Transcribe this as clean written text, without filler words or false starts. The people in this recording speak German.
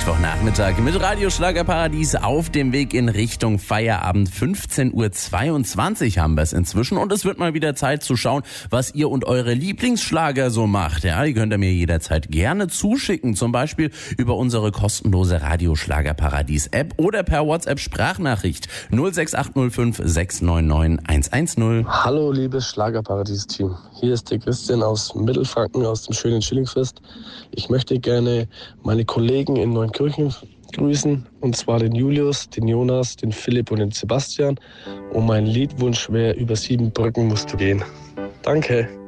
Mittwochnachmittag mit Radio Schlagerparadies auf dem Weg in Richtung Feierabend. 15:22 Uhr haben wir es inzwischen und es wird mal wieder Zeit zu schauen, was ihr und eure Lieblingsschlager so macht. Ja, die könnt ihr mir jederzeit gerne zuschicken, zum Beispiel über unsere kostenlose Radio Schlagerparadies App oder per WhatsApp Sprachnachricht 06805 699 110. Hallo liebes Schlagerparadies-Team, hier ist der Christian aus Mittelfranken, aus dem schönen Schillingsfest. Ich möchte gerne meine Kollegen in Neunkirchen grüßen, und zwar den Julius, den Jonas, den Philipp und den Sebastian. Und mein Liedwunsch wäre: über 7 Brücken musst du gehen. Danke.